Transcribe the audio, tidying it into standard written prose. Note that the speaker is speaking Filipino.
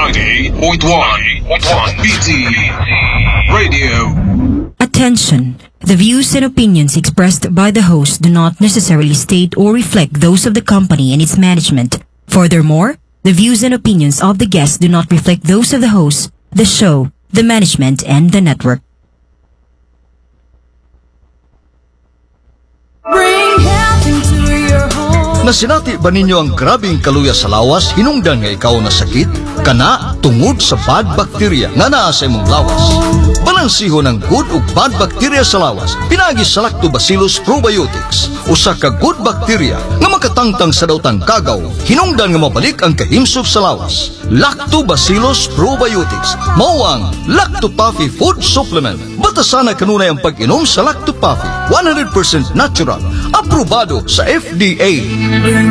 98.1 BT Radio. Attention! The views and opinions expressed by the host do not necessarily state or reflect those of the company and its management. Furthermore, the views and opinions of the guests do not reflect those of the host, the show, the management, and the network. Bring health into your home. Nasinati ba ninyo ang grabing kaluya sa lawas hinungdan nga ikaw na sakit? Kana tungod sa bad bacteria nga naa sa imong lawas. Balansiho ng good ug bad bacteria sa lawas pinagi sa Lactobacillus probiotics. Usa ka good bacteria nga makatangtang sa dawtang kagaw hinungdan nga mabalik ang kahimsog sa lawas. Lactobacillus probiotics mao ang Lactopuffy food supplement. Batasan na kanunay ang pag-inom sa Lactopuffy, 100% natural, aprobado sa FDA. Bring